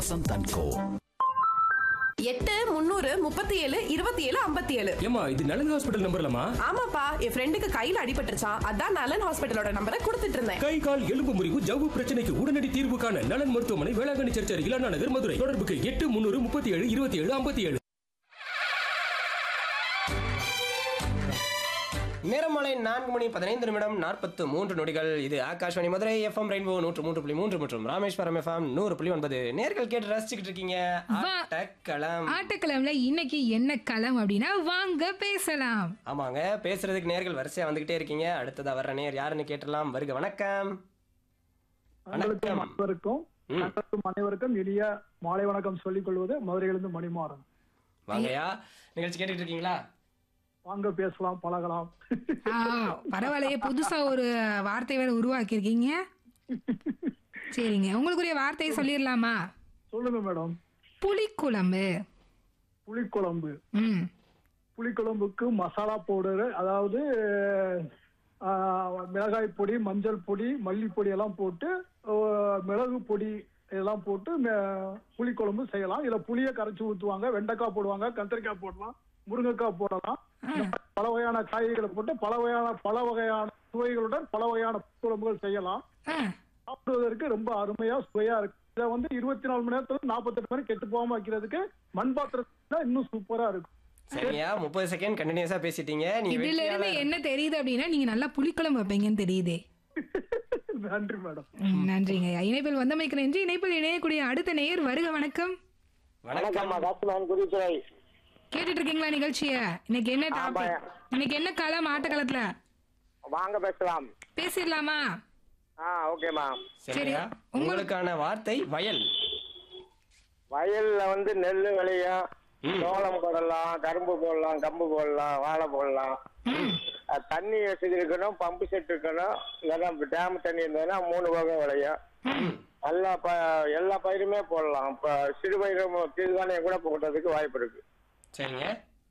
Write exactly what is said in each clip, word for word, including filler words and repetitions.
Vasanth and கோ. எட்டு முன்னூறு முப்பத்தி ஏழு இருபத்தி ஏழு ஐம்பத்தி ஏழு. ஏமா இது நலன் ஹாஸ்பிட்டல் நம்பர்லமா? ஆமாப்பா, என் ஃப்ரெண்டுக்கு கையில அடிபட்டுருச்சான், அதான் நலன் ஹாஸ்பிட்டலோட நம்பரை கொடுத்துட்டு இருந்தேன். கை கால் எலும்பு முறிவு ஜவ்வு பிரச்சனைக்கு உடனடி தீர்வு காண நலன் மருத்துவமனை, வேளாங்கண்ணி சர்ச் அருகில் அண்ணா நகர், மதுரை. தொடர்புக்கு எட்டு முன்னூறு முப்பத்தி ஏழு இருபத்தி ஏழு ஐம்பத்தி ஏழு. நேரமாலை நான்கு மணி பதினைந்து நிமிடம் நாற்பத்து மூன்று நொடிகள். இது ஆகாஷ்வாணி மதுரை எஃப்எம் ரெயின்போ நூற்று மூன்று புள்ளி மூன்று மற்றும் ராமேஸ்வரம் எஃப்எம் நூறு புள்ளி ஒன்பது. நேர்கள் கேட்டு ரசிச்சுக்கிட்டு இருக்கீங்க ஆட்டக்களம். ஆட்டக்களம்ல இன்னைக்கு என்ன களம் அப்படின்னா வாங்க பேசலாம். ஆமாங்க, பேசுறதுக்கு நேர்கள் வரிசையா வந்துகிட்டே இருக்கீங்க. அடுத்ததா வர்ற நேர் யாருன்னு கேட்டலாம். வருக வணக்கம். வணக்கம் அனைவருக்கும் அனைவருக்கும் இனிய மாலை வணக்கம் சொல்லிக் கொள்வது மதுரையிலிருந்து மணிமாறன். வாங்கயா, நிகழ்ச்சி கேட்டுட்டு இருக்கீங்களா? வாங்க பேசலாம், பழகலாம். பரவாயில்லையே, புதுசா ஒரு வார்த்தை வேற உருவாக்கி இருக்கீங்க. சரிங்க, உங்களுக்குரிய வார்த்தையை சொல்லிடலாமா? சொல்லுங்க மேடம். புளிக்குழம்பு. புளிக்குழம்பு. ம் புளிக்குழம்புக்கு மசாலா பவுடர், அதாவது மிளகாய் பொடி, மஞ்சள் பொடி, மல்லிப்பொடி எல்லாம் போட்டு, மிளகு பொடி இதெல்லாம் போட்டு புளிக்குழம்பு செய்யலாம். இதுல புளியை கரைச்சி ஊற்றுவாங்க, வெண்டைக்காய் போடுவாங்க, கத்திரிக்காய் போடலாம், முருங்கைக்காய் போடலாம். பல வகையான காய்கறிகளை போட்டு பல வகையான பல வகையான சுவைகளுடன் பல வகையான குழம்புகள் செய்யலாம். சாப்பிடுவதற்கு ரொம்ப அருமையா சுவையா இருக்கு. இதை வந்து இருபத்தி நாலு மணி நேரத்துல நாற்பத்தி எட்டு மணி கெட்டு போகாம வைக்கிறதுக்கு மண் பாத்திரத்துல இன்னும் சூப்பரா இருக்கும். சரியா, முப்பது செகண்ட் கண்டினியூஸா பேசிட்டீங்க. இதுல இருந்து என்ன தெரியுது அப்படின்னா நீங்க நல்லா புளிக்குழம்பு வைப்பீங்கன்னு தெரியுதே. நன்றி மேடம். நன்றிங்க. இணைப்பில் வந்தமைக்கு நன்றி. இணைப்பில் இணையக்கூடிய அடுத்த நேயர் வருக வணக்கம். வணக்கம். கேட்டுட்டு இருக்கீங்களா நிகழ்ச்சிய? இன்னைக்கு என்ன டாபிக்? இன்னைக்கு என்ன களம் ஆட்டக்களத்துல? வாங்க பேசலாம். பேசிடலாமா? ஆ ஓகேமா. சரி, உங்களுக்கான வார்த்தை வயல். வயல்ல வந்து நெல் விளையும், சோளம் போடலாம், கரும்பு போடலாம், கம்பு போடலாம், வாழை போடலாம். தண்ணி வசதி இருக்கணும், பம்பு செட் இருக்கணும், இல்லைன்னா டேம் தண்ணி இருந்ததுன்னா மூணு வகை விளையும். எல்லா ப எல்லா பயிருமே போடலாம். இப்போ சிறு பயிர் சிறுதானியம் கூட போடுறதுக்கு வாய்ப்பு இருக்கு. சரிங்க.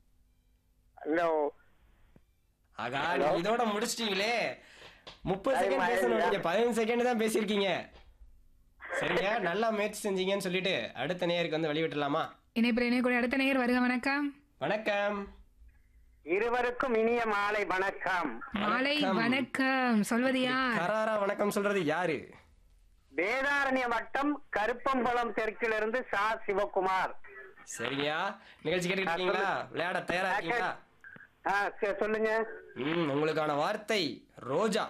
இன்னும் ஆகா, நீங்க இதோட முடிச்சிட்டீங்களே. முப்பது செகண்ட் பேசணும், நீங்க பதினஞ்சு செகண்ட் தான் பேசியிருக்கீங்க. சரிங்க, நல்லா முயற்சி செஞ்சீங்கன்னு சொல்லிட்டு அடுத்த நேயருக்கு வந்து வெளிவிட்டுலாமா? இணைப்பில் இணையக்கூடிய அடுத்த நேயர் வருக வணக்கம். வணக்கம். இருவருக்கும் இனிய மாலை வணக்கம். மாலை வணக்கம். சொல்வது யார்? கராரா வணக்கம் சொல்றது யாரு? வேதாரண்ய வட்டம் கருப்பம்பலம் தெற்கிலிருந்து சா சிவகுமார். சரியா, நிகழ்ச்சி கேட்டுட்டு இருக்கீங்களா? விளையாட தயாரா இருக்கீங்களா? சொல்லுங்க. ம் உங்களுக்கான வார்த்தை ரோஜா.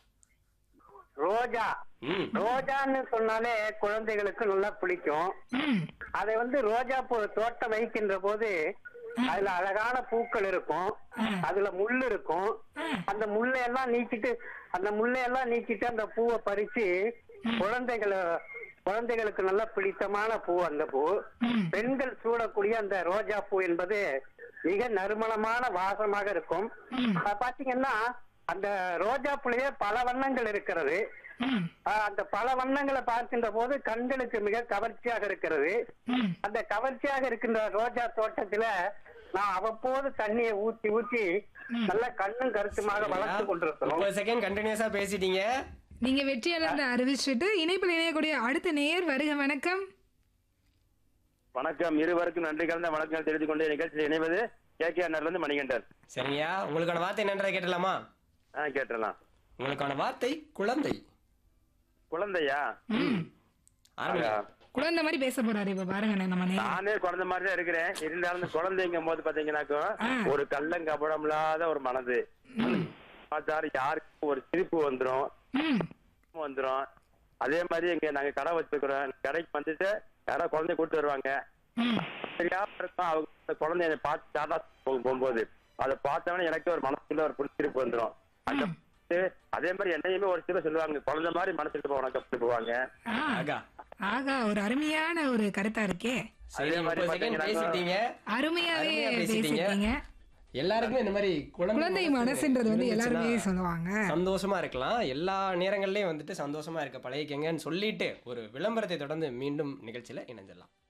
ரோஜா. ரோஜான்னு சொன்னாலே குழந்தைகளுக்கு நல்லா பிடிக்கும். அதை வந்து ரோஜா பூ தோட்டம் வைக்கின்ற போது அதுல அழகான பூக்கள் இருக்கும், அதுல முள் இருக்கும். அந்த முள்ளையெல்லாம் நீக்கிட்டு அந்த முள்ளையெல்லாம் நீக்கிட்டு அந்த பூவை பறிச்சு குழந்தைகளை குழந்தைகளுக்கு நல்லா பிடித்தமான பூ அந்த பூ. பெண்கள் சூடக்கூடிய அந்த ரோஜா பூ என்பது மிக நறுமணமான வாசமாக இருக்கும். பாத்தீங்கன்னா அந்த ரோஜா பூலயே பல வண்ணங்கள் இருக்கிறது. அந்த பல வண்ணங்களை பார்க்கின்ற போது கண்களுக்கு மிக கவர்ச்சியாக இருக்கிறது. அந்த கவர்ச்சியாக இருக்கின்ற ரோஜா தோட்டத்துல நான் அவ்வப்போது தண்ணியை ஊத்தி ஊத்தி நல்ல கண்ணும் கருத்துமாக வளர்த்து கொண்டிருக்கிறோம். முப்பது செகண்ட் கண்டினியூஸா பேசிட்டீங்க. நீங்க வெற்றியாளர் அறிவிச்சுட்டு இணைப்பில் இணையக்கூடிய அடுத்த நேயர் வருக வணக்கம். வணக்கம், இருவருக்கும் நன்றி கலந்த வணக்கங்கள் தெரிவித்துக் கொண்டு நிகழ்ச்சியில் இணைவது கே கே இருந்து மணிகண்டன். சரியா, உங்களுக்கான வார்த்தை என்னன்றதை கேட்டலாமா? ஆ கேட்டலாம். உங்களுக்கான வார்த்தை குழந்தை. குழந்தையா? குழந்தை மாதிரி பேச போறாரு இப்ப பாருங்க. நம்ம நானே குழந்தை மாதிரி தான் இருக்கிறேன். இருந்தாலும் குழந்தைங்கும் போது பாத்தீங்கன்னாக்கும் ஒரு கள்ளங்கபடம் இல்லாத ஒரு மனது பார்த்தாரு, யாருக்கும் ஒரு சிரிப்பு வந்துரும் வந்துரும். அதே மாதிரி இங்க நாங்க கடை வச்சிருக்கிறோம். கடைக்கு வந்துட்டு யாராவது குழந்தைய கூட்டு வருவாங்க, தெரியாம இருக்கும். அவங்க குழந்தைய பார்த்து டாடா போகும்போது அதை பார்த்தவனே எனக்கு ஒரு மனசுல ஒரு புடிச்சிருப்பு வந்துடும். அதே மாதிரி என்னையுமே ஒரு சில சொல்லுவாங்க, குழந்தை மாதிரி மனசுக்கு போவாங்க போவாங்க. ஆகா, ஒரு அருமையான ஒரு கருத்தா இருக்கே. அதே மாதிரி பேசிட்டீங்க, அருமையாவே பேசிட்டீங்க. எல்லாருக்குமே இந்த மாதிரி குழந்தை மனசுன்றது வந்து எல்லாருமே சொல்லுவாங்க. சந்தோஷமா இருக்கலாம், எல்லா நேரங்கள்லயும் வந்துட்டு சந்தோஷமா இருக்க பழகிக்கங்கன்னு சொல்லிட்டு ஒரு விளம்பரத்தை தொடர்ந்து மீண்டும் நிகழ்ச்சியில இணைஞ்சிடலாம்.